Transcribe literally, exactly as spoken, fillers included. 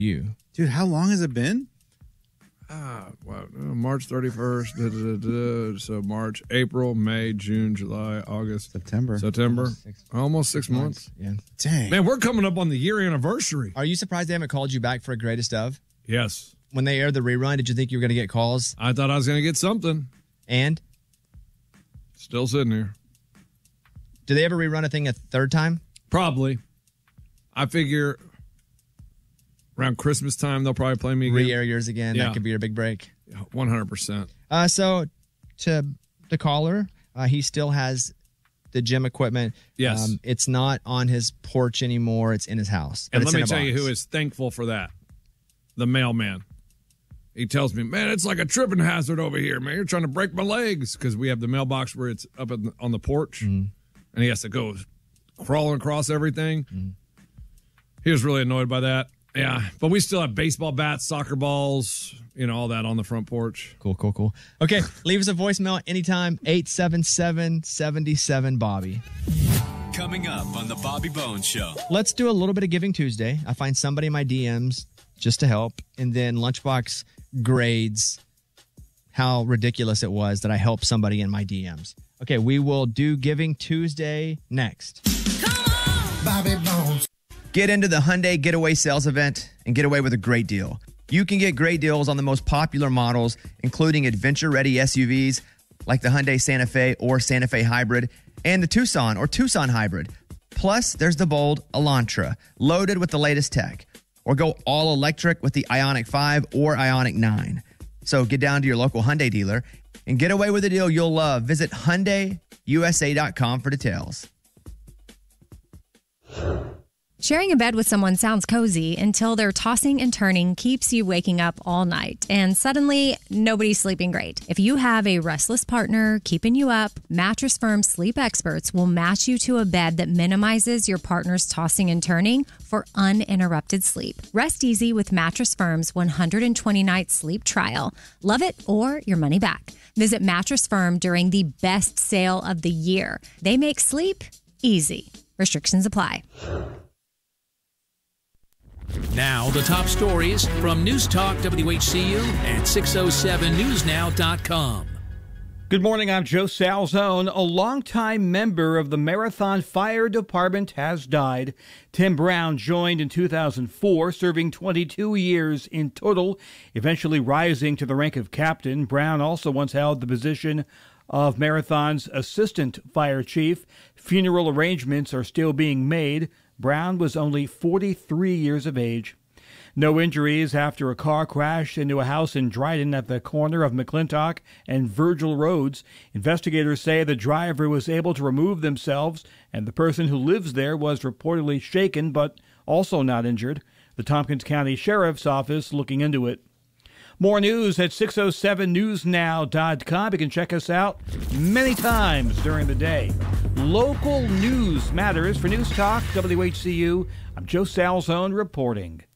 You. Dude, how long has it been? Ah, wow. March thirty-first. Da, da, da, da. So March, April, May, June, July, August. September. September. Almost six, Almost six months. months. Yeah. Dang. Man, we're coming up on the year anniversary. Are you surprised they haven't called you back for a Greatest Of? Yes. When they aired the rerun, did you think you were going to get calls? I thought I was going to get something. And? Still sitting here. Do they ever rerun a thing a third time? Probably. I figure around Christmas time, they'll probably play me again. Re-air yours again. Yeah. That could be your big break. one hundred percent. Uh, so, to the caller, uh, he still has the gym equipment. Yes. Um, it's not on his porch anymore. It's in his house. And But let it's me in a tell you box. who is thankful for that. The mailman. He tells me, man, it's like a tripping hazard over here, man. You're trying to break my legs because we have the mailbox where it's up in the, on the porch, Mm. and he has to go crawling across everything. Mm. He was really annoyed by that. Yeah, but we still have baseball bats, soccer balls, you know, all that on the front porch. Cool, cool, cool. Okay, leave us a voicemail anytime, eight seven seven, seven seven, Bobby. Coming up on the Bobby Bones Show. Let's do a little bit of Giving Tuesday. I find somebody in my D Ms just to help, and then Lunchbox grades how ridiculous it was that I helped somebody in my D Ms. Okay, we will do Giving Tuesday next. Bobby Bones. Get into the Hyundai Getaway Sales Event and get away with a great deal. You can get great deals on the most popular models, including adventure-ready S U Vs like the Hyundai Santa Fe or Santa Fe Hybrid and the Tucson or Tucson Hybrid. Plus, there's the bold Elantra, loaded with the latest tech. Or go all electric with the Ioniq five or Ioniq nine. So get down to your local Hyundai dealer and get away with a deal you'll love. Visit Hyundai U S A dot com for details. Sharing a bed with someone sounds cozy until their tossing and turning keeps you waking up all night, and suddenly nobody's sleeping great. If you have a restless partner keeping you up, Mattress Firm sleep experts will match you to a bed that minimizes your partner's tossing and turning for uninterrupted sleep. Rest easy with Mattress Firm's one hundred twenty night sleep trial. Love it or your money back. Visit Mattress Firm during the best sale of the year. They make sleep easy. Restrictions apply. Now, the top stories from News Talk W H C U and six oh seven news now dot com. Good morning, I'm Joe Salzone. A longtime member of the Marathon Fire Department has died. Tim Brown joined in two thousand four, serving twenty-two years in total, eventually rising to the rank of captain. Brown also once held the position of Marathon's assistant fire chief. Funeral arrangements are still being made. Brown was only forty-three years of age. No injuries after a car crashed into a house in Dryden at the corner of McClintock and Virgil Roads. Investigators say the driver was able to remove themselves, and the person who lives there was reportedly shaken but also not injured. The Tompkins County Sheriff's Office looking into it. More news at six oh seven news now dot com. You can check us out many times during the day. Local news matters. For News Talk W H C U, I'm Joe Salzone reporting.